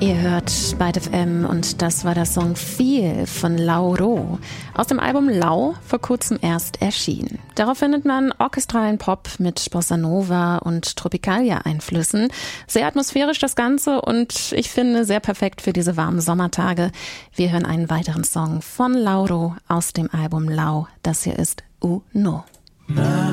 Ihr hört Byte FM und das war der Song Feel von Lauro aus dem Album Lau, vor kurzem erst erschienen. Darauf findet man orchestralen Pop mit Bossa Nova und Tropicalia-Einflüssen. Sehr atmosphärisch das Ganze und ich finde sehr perfekt für diese warmen Sommertage. Wir hören einen weiteren Song von Lauro aus dem Album Lau. Das hier ist Uno.